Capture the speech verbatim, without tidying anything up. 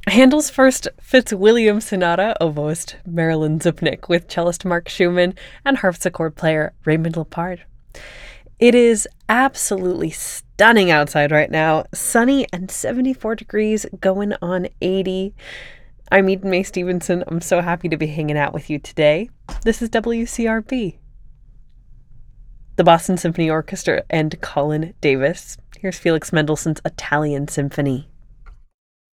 Handel's first Fitzwilliam Sonata, oboist Marilyn Zupnik, with cellist Mark Schumann and harpsichord player Raymond Lepard. It is absolutely stunning outside right now. Sunny and seventy-four degrees, going on eighty. I'm Eden Mae Stevenson. I'm so happy to be hanging out with you today. This is W C R B. The Boston Symphony Orchestra and Colin Davis. Here's Felix Mendelssohn's Italian Symphony.